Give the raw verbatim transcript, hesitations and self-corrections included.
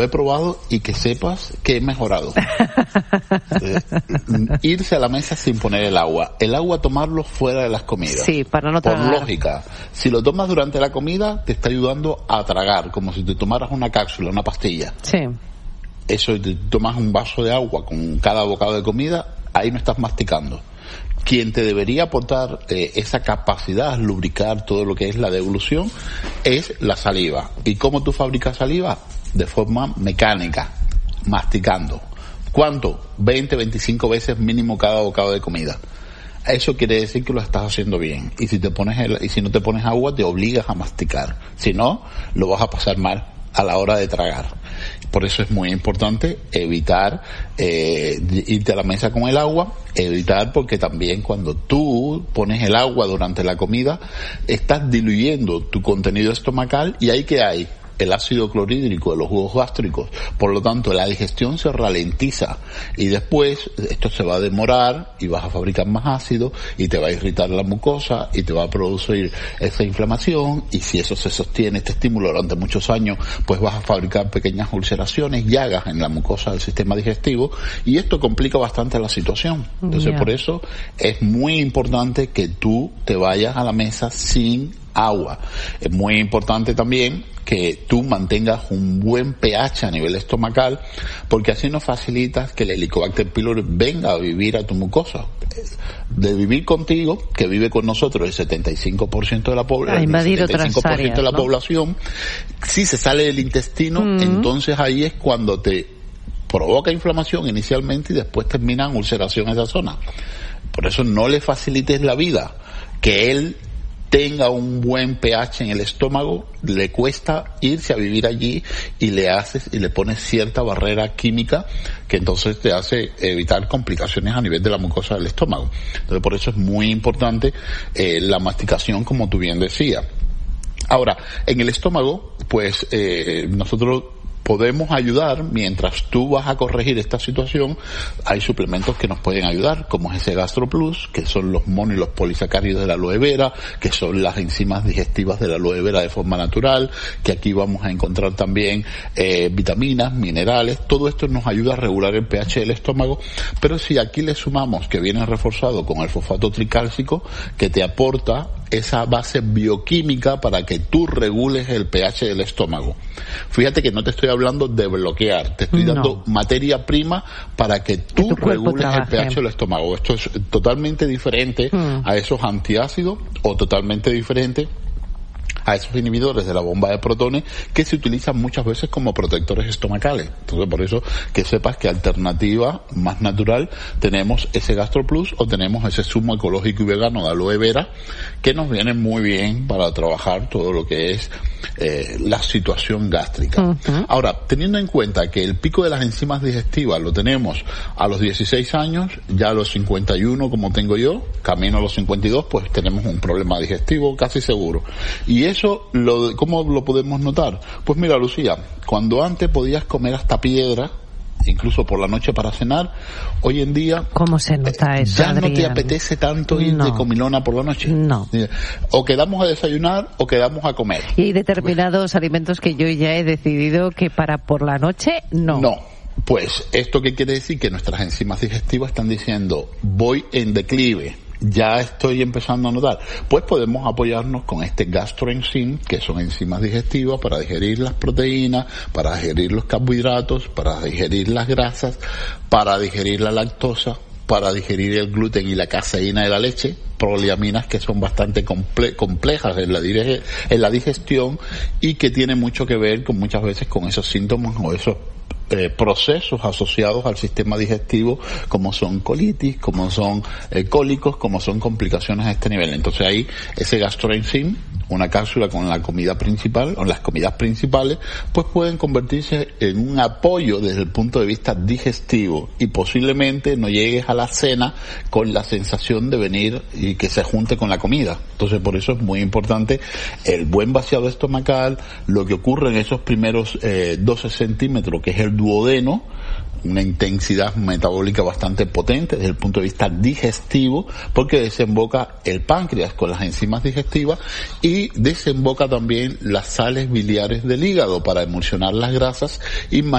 he probado y que sepas que he mejorado. eh, irse a la mesa sin poner el agua. El agua tomarlo fuera de las comidas. Sí, para no tragar. Por lógica. Si lo tomas durante la comida, te está ayudando a tragar, como si te tomaras una cápsula, una pastilla. Sí. Eso, te tomas un vaso de agua con cada bocado de comida, ahí no estás masticando. Quien te debería aportar eh, esa capacidad, lubricar todo lo que es la deglución, es la saliva. ¿Y cómo tú fabricas saliva? De forma mecánica, masticando. ¿Cuánto? veinte, veinticinco veces mínimo cada bocado de comida. Eso quiere decir que lo estás haciendo bien. Y si te pones el, y si no te pones agua, te obligas a masticar. Si no, lo vas a pasar mal a la hora de tragar. Por eso es muy importante evitar eh, irte a la mesa con el agua, evitar porque también cuando tú pones el agua durante la comida, estás diluyendo tu contenido estomacal y ahí que hay el ácido clorhídrico de los jugos gástricos, por lo tanto la digestión se ralentiza y después esto se va a demorar y vas a fabricar más ácido y te va a irritar la mucosa y te va a producir esa inflamación y si eso se sostiene, este estímulo durante muchos años, pues vas a fabricar pequeñas ulceraciones, llagas en la mucosa del sistema digestivo y esto complica bastante la situación. Entonces yeah. por eso es muy importante que tú te vayas a la mesa sin agua. Es muy importante también que tú mantengas un buen pH a nivel estomacal, porque así nos facilitas que el Helicobacter pylori venga a vivir a tu mucosa. De vivir contigo, que vive con nosotros el setenta y cinco por ciento de la población, el setenta y cinco por ciento de la ¿no? población, si se sale del intestino, mm. entonces ahí es cuando te provoca inflamación inicialmente y después termina en ulceración esa zona. Por eso no le facilites la vida, que él tenga un buen pH en el estómago, le cuesta irse a vivir allí y le haces y le pones cierta barrera química que entonces te hace evitar complicaciones a nivel de la mucosa del estómago. Entonces por eso es muy importante eh, la masticación, como tú bien decías. Ahora, en el estómago, pues eh, nosotros podemos ayudar mientras tú vas a corregir esta situación. Hay suplementos que nos pueden ayudar, como es ese Gastro Plus, que son los mono y los polisacáridos de la aloe vera, que son las enzimas digestivas de la aloe vera de forma natural, que aquí vamos a encontrar también eh, vitaminas, minerales. Todo esto nos ayuda a regular el pH del estómago, pero si aquí le sumamos que viene reforzado con el fosfato tricálcico, que te aporta esa base bioquímica para que tú regules el pH del estómago. Fíjate que no te estoy hablando de bloquear, te estoy no. dando materia prima para que tú que regules el pH del estómago. Esto es totalmente diferente mm. a esos antiácidos o totalmente diferente a esos inhibidores de la bomba de protones que se utilizan muchas veces como protectores estomacales. Entonces, por eso que sepas que alternativa más natural tenemos ese Gastro Plus o tenemos ese zumo ecológico y vegano de aloe vera que nos viene muy bien para trabajar todo lo que es eh, la situación gástrica. Uh-huh. Ahora, teniendo en cuenta que el pico de las enzimas digestivas lo tenemos a los dieciséis años, ya a los cincuenta y uno como tengo yo, camino a los cincuenta y dos, pues tenemos un problema digestivo casi seguro. Y eso, lo, ¿cómo lo podemos notar? Pues mira, Lucía, cuando antes podías comer hasta piedra, incluso por la noche para cenar, hoy en día ¿cómo se nota eso, ya Adrián? No te apetece tanto ir no. de comilona por la noche. No. O quedamos a desayunar o quedamos a comer. Y hay determinados alimentos que yo ya he decidido que para por la noche no. No. Pues, ¿esto qué quiere decir? Que nuestras enzimas digestivas están diciendo, voy en declive. Ya estoy empezando a notar. Pues podemos apoyarnos con este gastroenzim, que son enzimas digestivas para digerir las proteínas, para digerir los carbohidratos, para digerir las grasas, para digerir la lactosa, para digerir el gluten y la caseína de la leche, poliaminas que son bastante comple- complejas en la, dirige- en la digestión y que tienen mucho que ver con muchas veces con esos síntomas o esos Eh, procesos asociados al sistema digestivo, como son colitis, como son eh, cólicos, como son complicaciones a este nivel. Entonces ahí ese gastroenzim, una cápsula con la comida principal, o las comidas principales, pues pueden convertirse en un apoyo desde el punto de vista digestivo y posiblemente no llegues a la cena con la sensación de venir y que se junte con la comida. Entonces por eso es muy importante el buen vaciado estomacal, lo que ocurre en esos primeros eh, doce centímetros, que es el duodeno, una intensidad metabólica bastante potente desde el punto de vista digestivo, porque desemboca el páncreas con las enzimas digestivas y desemboca también las sales biliares del hígado para emulsionar las grasas y